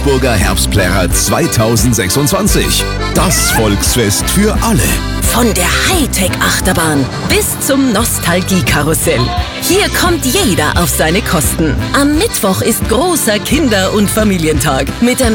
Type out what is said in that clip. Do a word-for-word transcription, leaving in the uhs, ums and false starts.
Salzburger Herbstplärrer zweitausendsechsundzwanzig. Das Volksfest für alle. Von der Hightech-Achterbahn bis zum Nostalgie-Karussell. Hier kommt jeder auf seine Kosten. Am Mittwoch ist großer Kinder- und Familientag mit der